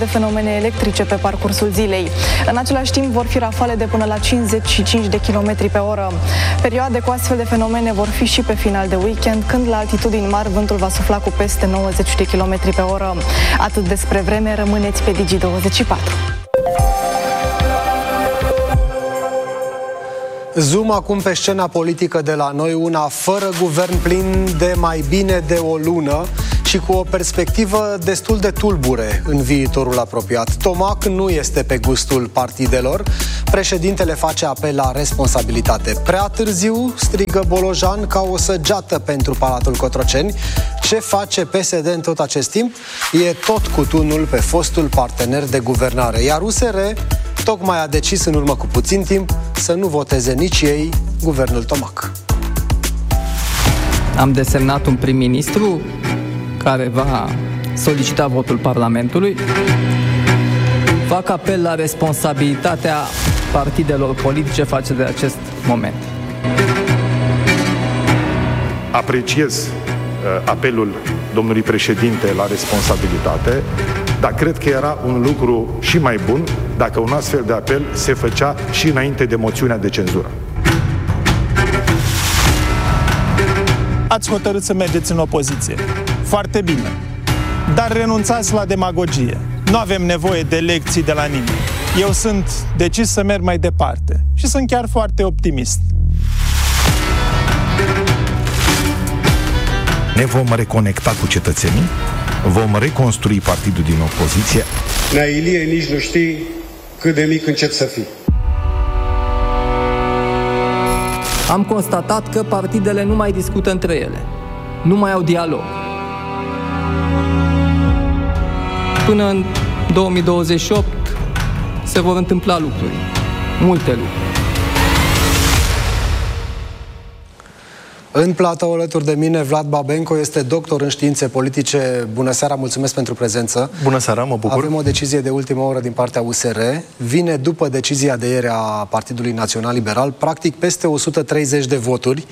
de fenomene electrice pe parcursul zilei. În același timp vor fi rafale de până la 55 de km pe oră. Perioade cu astfel de fenomene vor fi și pe final de weekend, când la altitudini mari vântul va sufla cu peste 90 de km pe oră. Atât despre vreme, rămâneți pe Digi24. Zoom acum pe scena politică de la noi, una fără guvern, plin de mai bine de o lună și cu o perspectivă destul de tulbure în viitorul apropiat. Tomac nu este pe gustul partidelor. Președintele face apel la responsabilitate. Prea târziu, strigă Bolojan, ca o săgeată pentru Palatul Cotroceni. Ce face PSD în tot acest timp? E tot cu tunul pe fostul partener de guvernare. Iar USR tocmai a decis în urmă cu puțin timp să nu voteze nici ei guvernul Tomac. Am desemnat un prim-ministru care va solicita votul Parlamentului. Fac apel la responsabilitatea partidelor politice față de acest moment. Apreciez apelul domnului președinte la responsabilitate, dar cred că era un lucru și mai bun dacă un astfel de apel se făcea și înainte de moțiunea de cenzură. Ați hotărât să mergeți în opoziție. Foarte bine. Dar renunțați la demagogie. Nu avem nevoie de lecții de la nimeni. Eu sunt decis să merg mai departe. Și sunt chiar foarte optimist. Ne vom reconecta cu cetățenii, vom reconstrui partidul din opoziție. Nea Ilie, nici nu știi cât de mic încep să fii. Am constatat că partidele nu mai discută între ele. Nu mai au dialog. Până în 2028 se vor întâmpla lucruri. Multe lucruri. În platou alături de mine, Vlad Babenco, este doctor în științe politice. Bună seara, mulțumesc pentru prezență. Bună seara, mă bucur. Avem o decizie de ultimă oră din partea USR. Vine după decizia de ieri a Partidului Național Liberal. Practic, peste 130 de voturi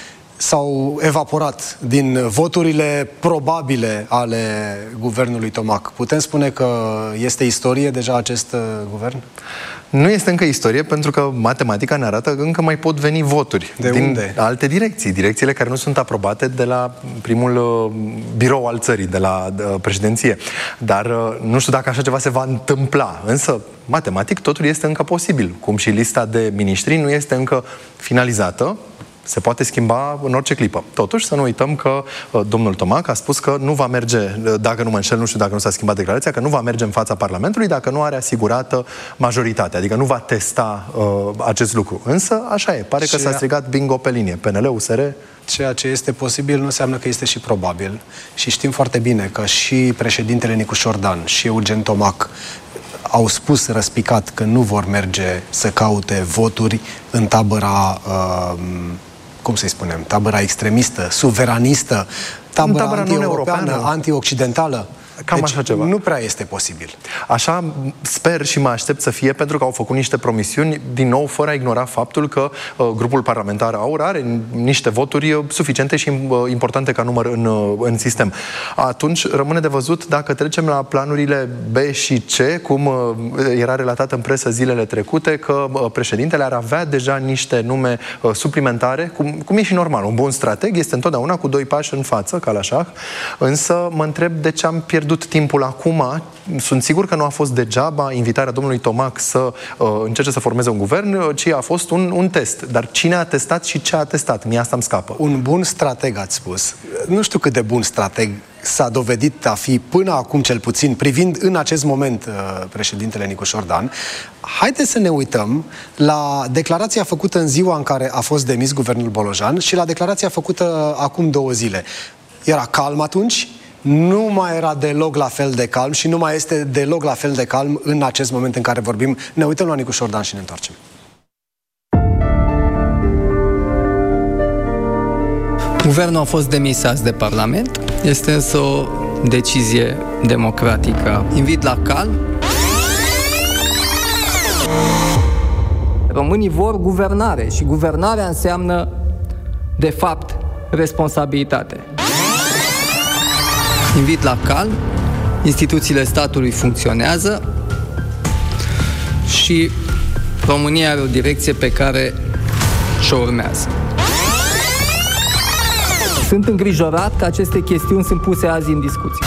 s-au evaporat din voturile probabile ale guvernului Tomac. Putem spune că este istorie deja acest guvern? Nu este încă istorie, pentru că matematica ne arată că încă mai pot veni voturi din alte direcții, direcțiile care nu sunt aprobate de la primul birou al țării, de la președinție. Dar nu știu dacă așa ceva se va întâmpla, însă matematic totul este încă posibil, cum și lista de miniștri nu este încă finalizată. Se poate schimba în orice clipă. Totuși, să nu uităm că domnul Tomac a spus că nu va merge, dacă nu mă înșel, nu știu dacă nu s-a schimbat declarația, că nu va merge în fața Parlamentului dacă nu are asigurată majoritatea, adică nu va testa acest lucru. Însă, așa e, pare că s-a strigat bingo pe linie. PNL, USR... Ceea ce este posibil nu înseamnă că este și probabil. Și știm foarte bine că și președintele Nicu Șordan și Eugen Tomac au spus răspicat că nu vor merge să caute voturi în tabăra... cum să-i spunem, tabăra extremistă, suveranistă, tabăra anti-europeană, anti-occidentală. Cam așa ceva. Nu prea este posibil. Așa sper și mă aștept să fie, pentru că au făcut niște promisiuni, din nou, fără a ignora faptul că grupul parlamentar AUR are niște voturi suficiente și importante ca număr în sistem. Atunci rămâne de văzut dacă trecem la planurile B și C, cum era relatat în presă zilele trecute, că președintele ar avea deja niște nume suplimentare, cum e și normal. Un bun strateg este întotdeauna cu doi pași în față, ca la șah, însă mă întreb de ce am pierdut timpul acum. Sunt sigur că nu a fost degeaba invitarea domnului Tomac să încerce să formeze un guvern, ci a fost un test. Dar cine a testat și ce a testat? Mie asta îmi scapă. Un bun strateg, ați spus. Nu știu cât de bun strateg s-a dovedit a fi până acum, cel puțin, privind în acest moment președintele Nicu Șordan. Haideți să ne uităm la declarația făcută în ziua în care a fost demis guvernul Bolojan și la declarația făcută acum 2 zile. Era calm atunci? Nu mai era deloc la fel de calm și nu mai este deloc la fel de calm în acest moment în care vorbim. Ne uităm la Nicu Șordan și ne întoarcem. Guvernul a fost demis azi de Parlament. Este însă o decizie democratică. Invit la calm. Românii vor guvernare și guvernarea înseamnă, de fapt, responsabilitate. Invit la calm, instituțiile statului funcționează și România are o direcție pe care și-o urmează. Sunt îngrijorat că aceste chestiuni sunt puse azi în discuție.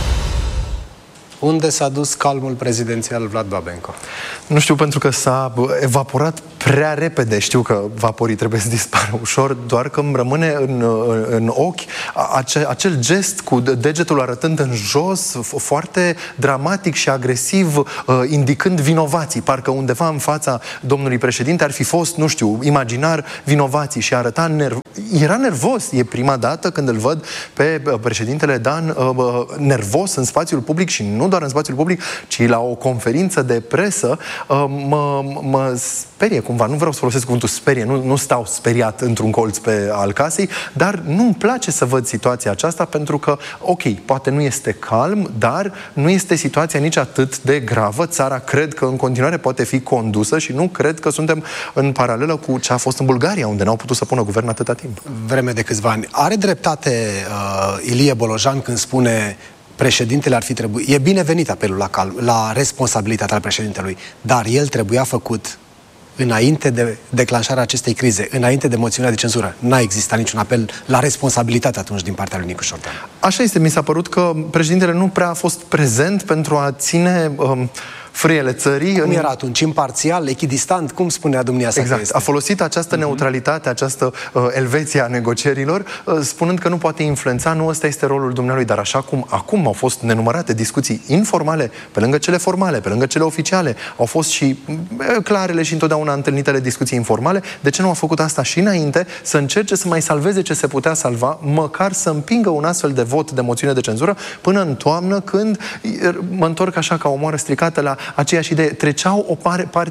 Unde s-a dus calmul prezidențial Vlad Babenco? Nu știu, pentru că s-a evaporat prea repede. Știu că vaporii trebuie să dispară ușor, doar că îmi rămâne în ochi acel gest cu degetul arătând în jos, foarte dramatic și agresiv, indicând vinovații. Parcă undeva în fața domnului președinte ar fi fost, nu știu, imaginar vinovații și arăta era nervos. E prima dată când îl văd pe președintele Dan nervos în spațiul public și nu doar în spațiul public, ci la o conferință de presă. Mă sperie cumva, nu vreau să folosesc cuvântul sperie, nu stau speriat într-un colț al casei, dar nu-mi place să văd situația aceasta pentru că, ok, poate nu este calm, dar nu este situația nici atât de gravă. Țara cred că în continuare poate fi condusă și nu cred că suntem în paralelă cu ce a fost în Bulgaria, unde n-au putut să pună guvern atâta timp. Vreme de câțiva ani. Are dreptate Ilie Bolojan când spune președintele ar fi trebuit... E binevenit apelul la responsabilitatea președintelui, dar el trebuia făcut înainte de declanșarea acestei crize, înainte de moțiunea de cenzură. N-a existat niciun apel la responsabilitate atunci din partea lui Nicu Șordan. Așa este, mi s-a părut că președintele nu prea a fost prezent pentru a ține frâiele țării. Cum era atunci? Imparțial, echidistant? Cum spunea dumneavoastră? Exact. A folosit această neutralitate, această Elveția a negocierilor, spunând că nu poate influența, nu ăsta este rolul dumnealui. Dar așa cum acum au fost nenumărate discuții informale, pe lângă cele formale, pe lângă cele oficiale, au fost și clarele și întotdeauna întâlnitele discuții informale, de ce nu a făcut asta și înainte, să încerce să mai salveze ce se putea salva, măcar să împingă un astfel de vot de moțiune de cenzură până în toamnă, când mă întorc așa ca o moară stricată la aceeași idee. Treceau o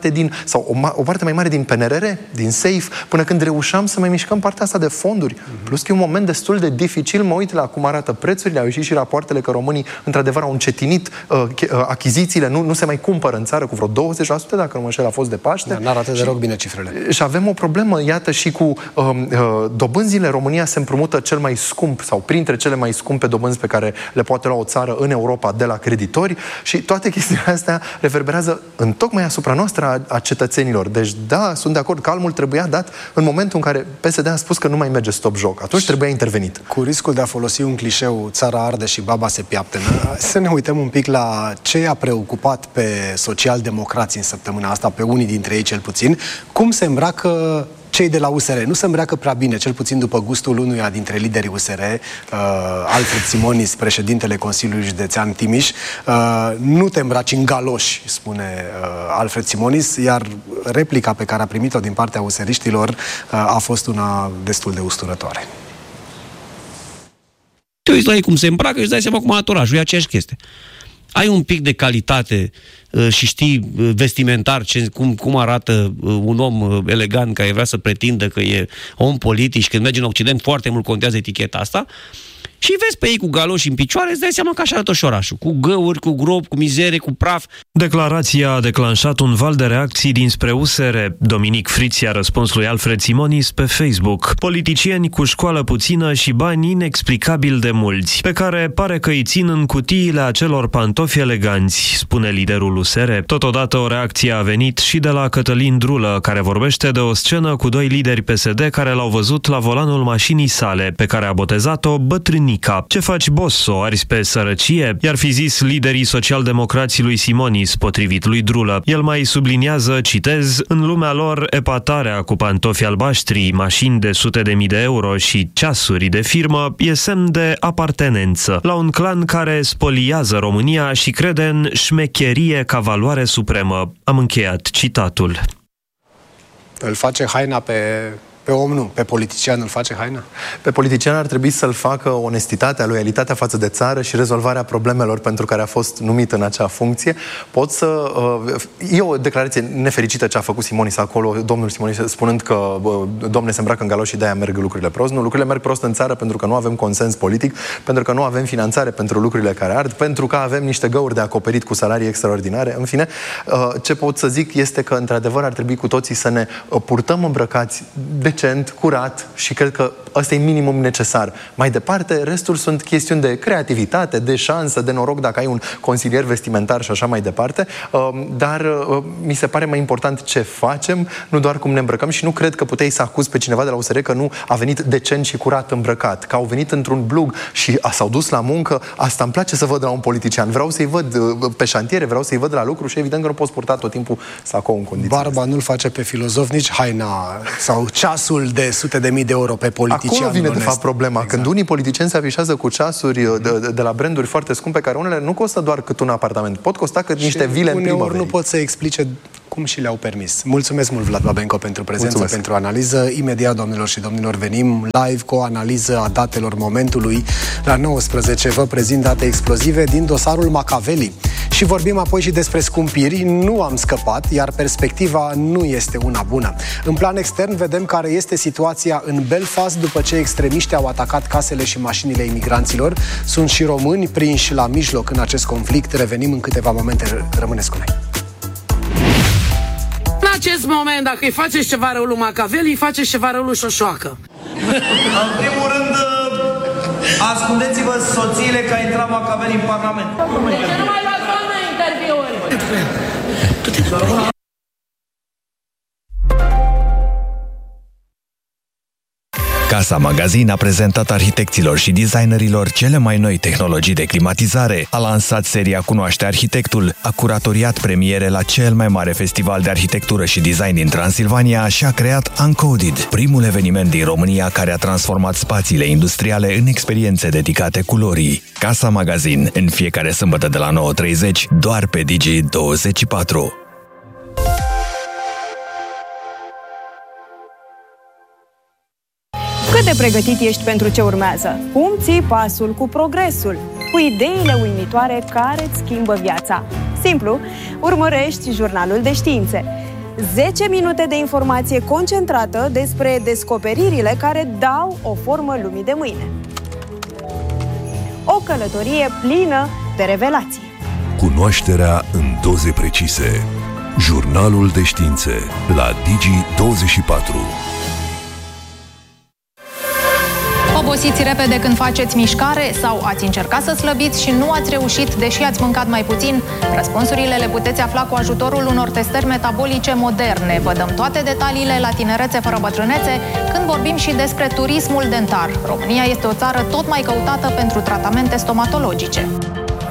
parte mai mare din PNRR, din SAFE, până când reușeam să mai mișcăm partea asta de fonduri. Plus că e un moment destul de dificil, mă uit la cum arată prețurile, au ieșit și rapoartele că românii într-adevăr au încetinit achizițiile, nu se mai cumpără în țară cu vreo 20%, dacă nu mă înșel, a fost de Paște. N-arată deloc bine cifrele. Și avem o problemă, iată, și cu dobânzile. România se împrumută cel mai scump sau printre cele mai scumpe dobânzi pe care le poate lua o țară în Europa de la creditori și toate chestiile astea reverberează tocmai asupra noastră a cetățenilor. Deci, da, sunt de acord, calmul trebuia dat în momentul în care PSD a spus că nu mai merge stop joc. Atunci trebuia intervenit. Cu riscul de a folosi un clișeu, țara arde și baba se piaptenă, să ne uităm un pic la ce i-a preocupat pe socialdemocrații în săptămâna asta, pe unii dintre ei cel puțin, cum se îmbracă cei de la USR. Nu se îmbracă prea bine, cel puțin după gustul unuia dintre liderii USR, Alfred Simonis, președintele Consiliului Județean Timiș. Nu te îmbraci în galoși, spune Alfred Simonis, iar replica pe care a primit-o din partea useriștilor a fost una destul de usturătoare. Te uiți la ei cum se îmbracă și îți dai seama cum anturajul e aceeași chestie. Ai un pic de calitate și știi vestimentar cum arată un om elegant care vrea să pretindă că e om politic și când mergi în Occident foarte mult contează eticheta asta, și vezi pe ei cu galoși în picioare, îți dai seama că așa arată și orașul. Cu găuri, cu gropi, cu mizerie, cu praf. Declarația a declanșat un val de reacții dinspre USR. Dominic Friț a răspuns lui Alfred Simonis pe Facebook. Politicieni cu școală puțină și bani inexplicabil de mulți, pe care pare că îi țin în cutiile acelor pantofi eleganți, spune liderul USR. Totodată o reacție a venit și de la Cătălin Drulă, care vorbește de o scenă cu doi lideri PSD care l-au văzut la volanul mașinii sale, pe care a botezat-o Bătrânica. Ce faci, bosso? Arzi pe sărăcie? I-ar fi zis liderii socialdemocrații lui Simonis, potrivit lui Drulă. El mai subliniază, citez, în lumea lor epatarea cu pantofi albaștri, mașini de sute de mii de euro și ceasuri de firmă e semn de apartenență la un clan care spoliază România și crede în șmecherie ca valoare supremă. Am încheiat citatul. Îl face haina pe om, nu. Pe politician îl face haina? Pe politician ar trebui să-l facă onestitatea, loialitatea față de țară și rezolvarea problemelor pentru care a fost numit în acea funcție. E o declarație nefericită ce a făcut Simonis acolo, domnul Simonis, spunând că domne se îmbracă în galoși și de-aia merg lucrurile prost. Nu, lucrurile merg prost în țară pentru că nu avem consens politic, pentru că nu avem finanțare pentru lucrurile care ard, pentru că avem niște găuri de acoperit cu salarii extraordinare. În fine, ce pot să zic este că, într-adevăr, ar trebui cu toții să ne purtăm îmbrăcați decent, curat și cred că ăsta e minimum necesar. Mai departe, restul sunt chestiuni de creativitate, de șansă, de noroc dacă ai un consilier vestimentar și așa mai departe, dar mi se pare mai important ce facem, nu doar cum ne îmbrăcăm și nu cred că puteai să acuzi pe cineva de la USR că nu a venit decent și curat îmbrăcat, că au venit într-un blug și s-au dus la muncă. Asta îmi place să văd la un politician. Vreau să-i văd pe șantiere, vreau să-i văd la lucru și evident că nu poți purta tot timpul sacou în condiții. Barba nu-l face pe filozof, nici haina sau ceasul de sute de mii de euro pe politician. Acolo vine de fapt problema. Exact. Când unii politicieni se afișează cu ceasuri de la branduri foarte scumpe, care unele nu costă doar cât un apartament, pot costa cât niște vile în primăverii. Nu pot să explice cum și le-au permis. Mulțumesc mult, Vlad Babenco, pentru prezență, pentru analiză. Imediat, doamnelor și domnilor, venim live cu o analiză a datelor momentului. La 19 vă prezint date explozive din dosarul Machiavelli. Și vorbim apoi și despre scumpiri. Nu am scăpat, iar perspectiva nu este una bună. În plan extern, vedem care este situația în Belfast după ce extremiștii au atacat casele și mașinile imigranților. Sunt și români prinși la mijloc în acest conflict. Revenim în câteva momente. Rămâneți cu noi. În acest moment, dacă îi faceți ceva rău lui Machiavelli, îi faceți ceva rău lui Șoșoacă. În primul rând, ascundeți-vă soțiile că a intrat Machiavelli în Parlament. De ce nu mai luați doamne interviuri? Casa Magazin a prezentat arhitecților și designerilor cele mai noi tehnologii de climatizare, a lansat seria Cunoaște Arhitectul, a curatoriat premiere la cel mai mare festival de arhitectură și design din Transilvania și a creat Uncoded, primul eveniment din România care a transformat spațiile industriale în experiențe dedicate culorii. Casa Magazin, în fiecare sâmbătă de la 9:30, doar pe Digi24. Cât de pregătit ești pentru ce urmează? Cum ții pasul cu progresul? Cu ideile uimitoare care îți schimbă viața? Simplu, urmărești Jurnalul de Științe. 10 minute de informație concentrată despre descoperirile care dau o formă lumii de mâine. O călătorie plină de revelații. Cunoașterea în doze precise. Jurnalul de Științe la Digi24. Obosiți repede când faceți mișcare sau ați încercat să slăbiți și nu ați reușit, deși ați mâncat mai puțin? Răspunsurile le puteți afla cu ajutorul unor testări metabolice moderne. Vă dăm toate detaliile la Tinerețe fără bătrânețe când vorbim și despre turismul dentar. România este o țară tot mai căutată pentru tratamente stomatologice.